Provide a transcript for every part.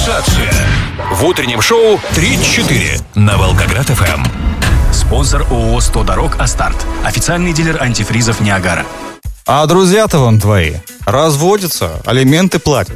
Сенсация. В утреннем шоу 3-4 на Волгоград-ФМ. Спонсор ООО «100 дорог Астарт». Официальный дилер антифризов Ниагара. А друзья-то вон твои разводятся, алименты платят.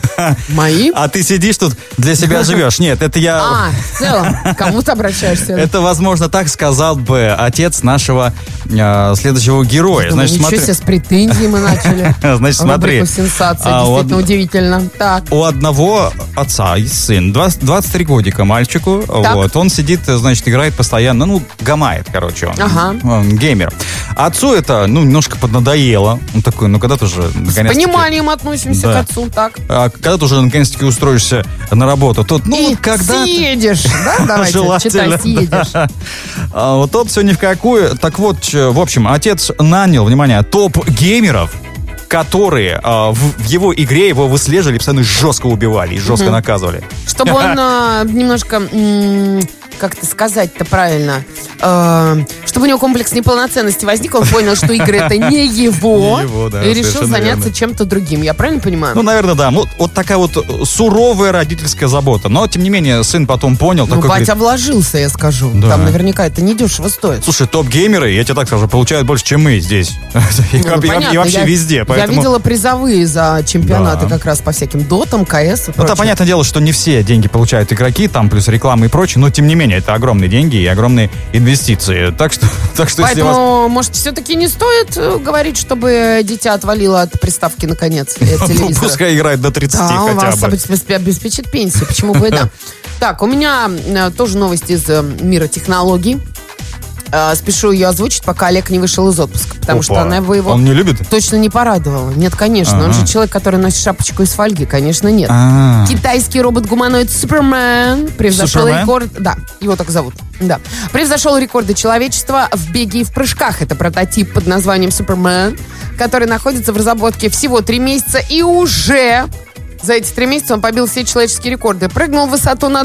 Мои? А ты сидишь тут, для себя живешь. Нет, это я... В целом, к кому ты обращаешься? Это, возможно, так сказал бы отец нашего следующего героя. Думаю, ничего себе, с претензией мы начали. Значит, смотри. Рубрику «Сенсация», действительно удивительно. Так. У одного отца есть сын, 23 годика мальчику. Вот, он сидит, значит, играет постоянно, гамает, короче, он геймер. Отцу это, немножко поднадоело. Он такой, когда-то уже... С пониманием относимся к отцу, так. Когда ты уже наконец-таки устроишься на работу, тут, когда... съедешь, да? Давайте, читай, съедешь. Вот тот все ни в какую. Так вот, в общем, отец нанял, внимание, топ-геймеров, которые в его игре его выслеживали, постоянно жестко убивали и жестко наказывали. Чтобы он немножко... как-то сказать-то правильно, чтобы у него комплекс неполноценности возник, он понял, что игры это не его, и решил заняться чем-то другим. Я правильно понимаю? Наверное, да. Вот такая вот суровая родительская забота. Но, тем не менее, сын потом понял. Батя вложился, я скажу. Да. Там наверняка это недешево стоит. Слушай, топ-геймеры, я тебе так скажу, получают больше, чем мы здесь. И вообще везде. Я видела призовые за чемпионаты как раз по всяким дотам, КС и прочее. Это понятное дело, что не все деньги получают игроки, там плюс реклама и прочее, но, тем не менее, это огромные деньги и огромные инвестиции. Так что поэтому, может, все-таки не стоит говорить, чтобы дитя отвалило от приставки наконец от телевизора? Пускай играет до 30 хотя бы. Да, у вас обеспечит пенсию, почему бы и да. Так, у меня тоже новость из мира технологий. Спешу ее озвучить, пока Олег не вышел из отпуска, потому что она его он не любит? Точно не порадовала. Нет, конечно. Он же человек, который носит шапочку из фольги. Конечно, нет. Китайский робот-гуманоид Супермен превзошел рекорд... Да, его так зовут. Да. Превзошел рекорды человечества в беге и в прыжках. Это прототип под названием Супермен, который находится в разработке всего 3 месяца, и уже за эти 3 месяца он побил все человеческие рекорды. Прыгнул в высоту на